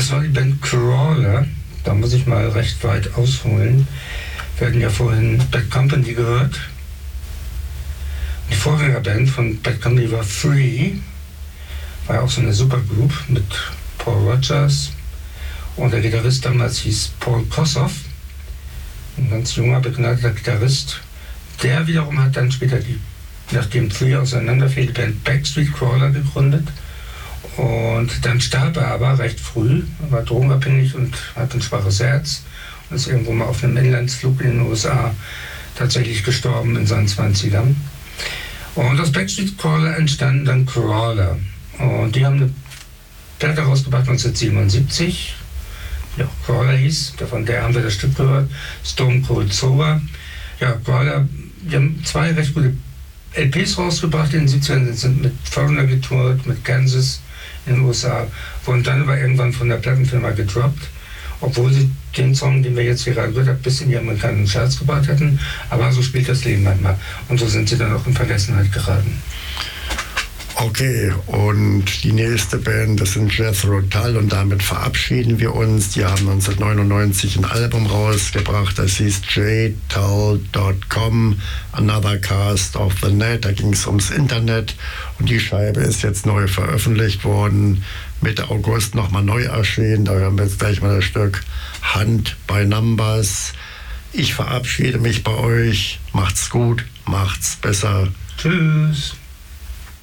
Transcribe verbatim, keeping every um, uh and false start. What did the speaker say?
Das war die Band Crawler. Da muss ich mal recht weit ausholen. Wir hatten ja vorhin Bad Company gehört. Die Vorgängerband von Bad Company war Free. War ja auch so eine Supergroup mit Paul Rogers. Und der Gitarrist damals hieß Paul Kossoff. Ein ganz junger, begnadeter Gitarrist. Der wiederum hat dann später, die, nachdem Free auseinanderfiel, die Band Backstreet Crawler gegründet. Und dann starb er aber recht früh, er war drogenabhängig und hat ein schwaches Herz und ist irgendwo mal auf einem Inlandsflug in den U S A tatsächlich gestorben in seinen zwanzigern. Und aus Backstreet Crawler entstanden dann Crawler. Und die haben eine Platte rausgebracht neunzehnhundertsiebenundsiebzig, die auch Crawler hieß, von der haben wir das Stück gehört, Stone Cold Sober. Ja, Crawler, die haben zwei recht gute L Ps rausgebracht in den siebzigern, sind mit Foreigner getourt, mit Kansas in den U S A, wurden dann aber irgendwann von der Plattenfirma gedroppt, obwohl sie den Song, den wir jetzt gerade gehört haben, bis in die amerikanischen Charts gebracht hätten. Aber so spielt das Leben manchmal. Und so sind sie dann auch in Vergessenheit geraten. Okay, und die nächste Band, das sind Jethro Tull, und damit verabschieden wir uns. Die haben neunzehnhundertneunundneunzig ein Album rausgebracht, das hieß j tull dot com, Another Cast of the Net. Da ging es ums Internet, und die Scheibe ist jetzt neu veröffentlicht worden, Mitte August nochmal neu erschienen. Da hören wir jetzt gleich mal das Stück Hand by Numbers. Ich verabschiede mich bei euch. Macht's gut, macht's besser. Tschüss.